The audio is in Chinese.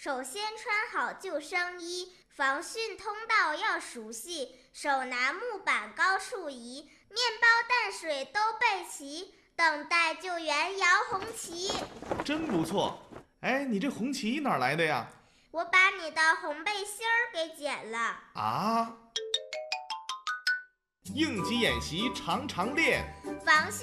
首先穿好救生衣，防汛通道要熟悉，手拿木板高处移，面包淡水都备齐，等待救援摇红旗。 真不错。哎，你这红旗哪儿来的呀？ 我把你的红背心儿给剪了。 啊！应急演习常常练， 防汛